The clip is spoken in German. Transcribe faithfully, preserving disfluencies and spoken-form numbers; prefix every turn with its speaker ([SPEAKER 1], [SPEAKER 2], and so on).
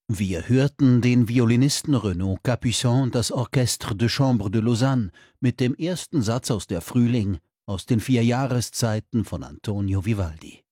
[SPEAKER 1] Wir hörten den Violinisten Renaud Capuçon und das Orchestre de Chambre de Lausanne mit dem ersten Satz aus der Frühling aus den vier Jahreszeiten von Antonio Vivaldi.